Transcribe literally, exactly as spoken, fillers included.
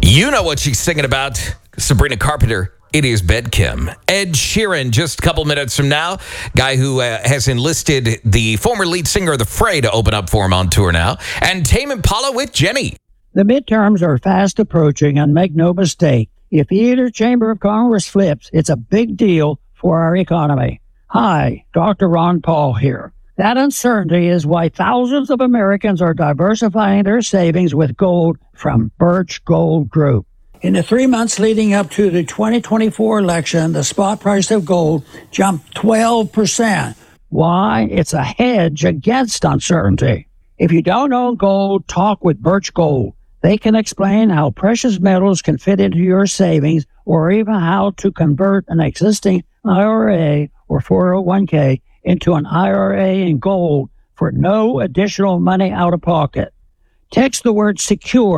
You know what she's singing about. Sabrina Carpenter. It is Bedkim. Ed Sheeran, just a couple minutes from now. Guy who uh, has enlisted the former lead singer of The Fray to open up for him on tour now. And Tame Impala with Jenny. The midterms are fast approaching, and make no mistake, if either chamber of Congress flips, it's a big deal for our economy. Hi, Doctor Ron Paul here. That uncertainty is why thousands of Americans are diversifying their savings with gold from Birch Gold Group. In the three months leading up to the twenty twenty-four election, the spot price of gold jumped twelve percent. Why? It's a hedge against uncertainty. If you don't own gold, talk with Birch Gold. They can explain how precious metals can fit into your savings, or even how to convert an existing I R A or four oh one k into an I R A in gold for no additional money out of pocket. Text the word SECURE